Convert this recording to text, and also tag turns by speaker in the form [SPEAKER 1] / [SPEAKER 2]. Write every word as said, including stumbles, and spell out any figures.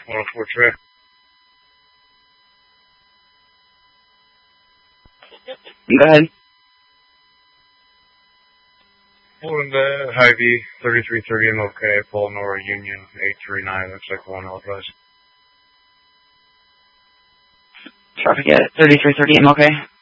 [SPEAKER 1] one oh four Trey.
[SPEAKER 2] Go ahead.
[SPEAKER 1] Pulling the Hy-Vee, thirty-three thirty M O K, pulling over Union eight three nine, looks like one authorized.
[SPEAKER 2] Traffic at thirty-three thirty M O K.